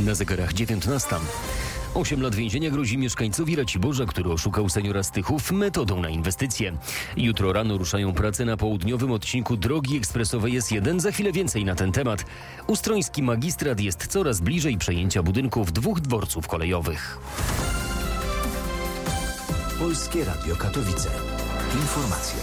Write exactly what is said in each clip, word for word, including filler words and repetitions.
Na zegarach dziewiętnasta. Osiem lat więzienia grozi mieszkańcowi Raciborza, który oszukał seniora Stychów metodą na inwestycje. Jutro rano ruszają prace na południowym odcinku drogi ekspresowej S jeden. Za chwilę więcej na ten temat. Ustroński magistrat jest coraz bliżej przejęcia budynków dwóch dworców kolejowych. Polskie Radio Katowice. Informacje.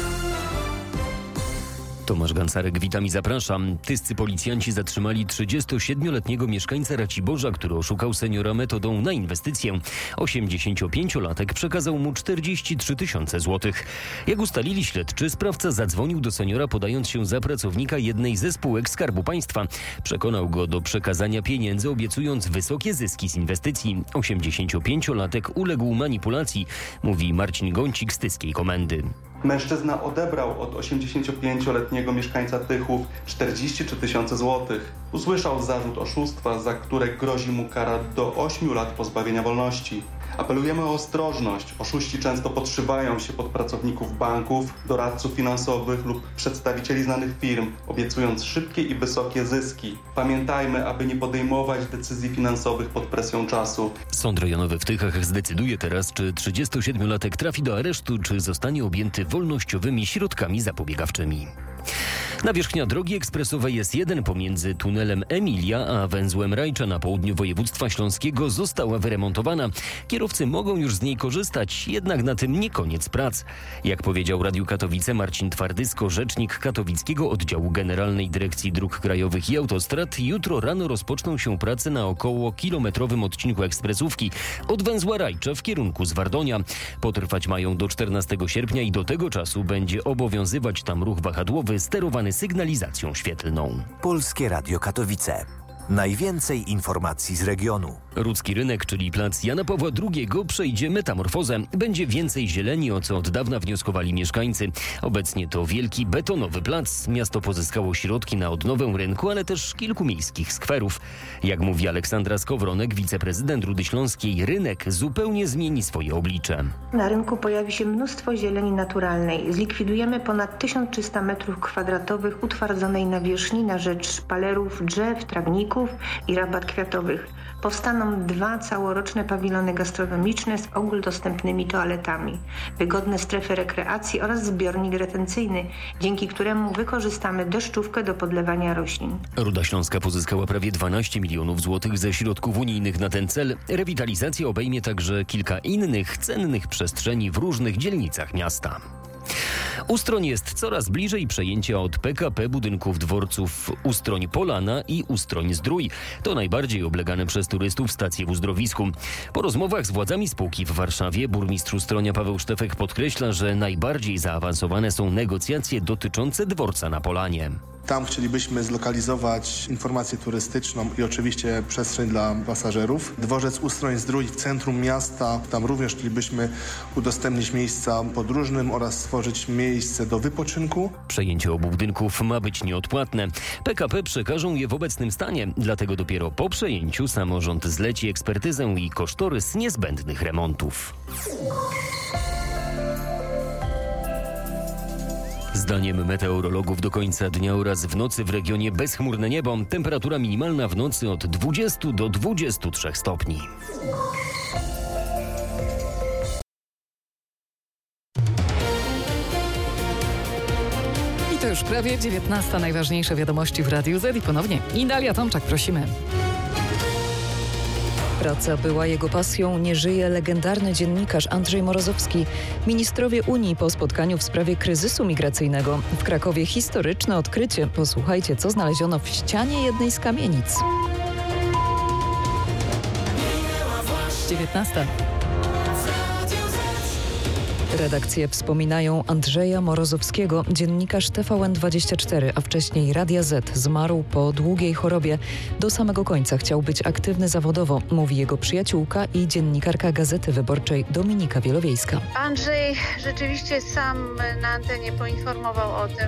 Tomasz Gancarek, witam i zapraszam. Tyscy policjanci zatrzymali trzydziestosiedmioletniego mieszkańca Raciborza, który oszukał seniora metodą na inwestycję. osiemdziesięciopięciolatek przekazał mu czterdzieści trzy tysiące złotych. Jak ustalili śledczy, sprawca zadzwonił do seniora, podając się za pracownika jednej ze spółek Skarbu Państwa. Przekonał go do przekazania pieniędzy, obiecując wysokie zyski z inwestycji. osiemdziesięciopięciolatek uległ manipulacji, mówi Marcin Gącik z Tyskiej Komendy. Mężczyzna odebrał od osiemdziesięciopięcioletniego mieszkańca Tychów czterdzieści trzy tysiące złotych. Usłyszał zarzut oszustwa, za które grozi mu kara do ośmiu lat pozbawienia wolności. Apelujemy o ostrożność. Oszuści często podszywają się pod pracowników banków, doradców finansowych lub przedstawicieli znanych firm, obiecując szybkie i wysokie zyski. Pamiętajmy, aby nie podejmować decyzji finansowych pod presją czasu. Sąd rejonowy w Tychach zdecyduje teraz, czy trzydziestosiedmiolatek trafi do aresztu, czy zostanie objęty wolnościowymi środkami zapobiegawczymi. Nawierzchnia drogi ekspresowej S jeden pomiędzy tunelem Emilia a węzłem Rajcza na południu województwa śląskiego została wyremontowana. Kierowcy mogą już z niej korzystać, jednak na tym nie koniec prac. Jak powiedział Radiu Katowice Marcin Twardysko, rzecznik katowickiego oddziału Generalnej Dyrekcji Dróg Krajowych i Autostrad, jutro rano rozpoczną się prace na około kilometrowym odcinku ekspresówki od węzła Rajcza w kierunku Zwardonia. Potrwać mają do czternastego sierpnia i do tego czasu będzie obowiązywać tam ruch wahadłowy sterowany sygnalizacją świetlną. Polskie Radio Katowice. Najwięcej informacji z regionu. Rudzki Rynek, czyli plac Jana Pawła drugiego, przejdzie metamorfozę. Będzie więcej zieleni, o co od dawna wnioskowali mieszkańcy. Obecnie to wielki betonowy plac. Miasto pozyskało środki na odnowę rynku, ale też kilku miejskich skwerów. Jak mówi Aleksandra Skowronek, wiceprezydent Rudy Śląskiej, rynek zupełnie zmieni swoje oblicze. Na rynku pojawi się mnóstwo zieleni naturalnej. Zlikwidujemy ponad tysiąc trzysta metrów kwadratowych utwardzonej nawierzchni na rzecz palerów, drzew, trawników i rabat kwiatowych. Powstaną dwa całoroczne pawilony gastronomiczne z ogólnodostępnymi toaletami, wygodne strefy rekreacji oraz zbiornik retencyjny, dzięki któremu wykorzystamy deszczówkę do podlewania roślin. Ruda Śląska pozyskała prawie dwanaście milionów złotych ze środków unijnych na ten cel. Rewitalizacja obejmie także kilka innych cennych przestrzeni w różnych dzielnicach miasta. Ustroń jest coraz bliżej przejęcia od P K P budynków dworców Ustroń Polana i Ustroń Zdrój. To najbardziej oblegane przez turystów stacje w uzdrowisku. Po rozmowach z władzami spółki w Warszawie burmistrz Ustronia Paweł Sztefek podkreśla, że najbardziej zaawansowane są negocjacje dotyczące dworca na Polanie. Tam chcielibyśmy zlokalizować informację turystyczną i oczywiście przestrzeń dla pasażerów. Dworzec Ustroń Zdrój w centrum miasta. Tam również chcielibyśmy udostępnić miejsca podróżnym oraz stworzyć miejsce do wypoczynku. Przejęcie obu budynków ma być nieodpłatne. P K P przekażą je w obecnym stanie, dlatego dopiero po przejęciu samorząd zleci ekspertyzę i kosztorys niezbędnych remontów. Zdaniem meteorologów do końca dnia oraz w nocy w regionie bezchmurne niebo. Temperatura minimalna w nocy od dwudziestu do dwudziestu trzech stopni. I to już prawie dziewiętnasta. Najważniejsze wiadomości w Radiu Z i ponownie Indalia Tomczak, prosimy. Praca była jego pasją, nie żyje legendarny dziennikarz Andrzej Morozowski. Ministrowie Unii po spotkaniu w sprawie kryzysu migracyjnego. W Krakowie historyczne odkrycie. Posłuchajcie, co znaleziono w ścianie jednej z kamienic. dziewiętnasta. Redakcje wspominają Andrzeja Morozowskiego. Dziennikarz T V N dwadzieścia cztery, a wcześniej Radia Z, zmarł po długiej chorobie. Do samego końca chciał być aktywny zawodowo, mówi jego przyjaciółka i dziennikarka Gazety Wyborczej Dominika Wielowiejska. Andrzej rzeczywiście sam na antenie poinformował o tym,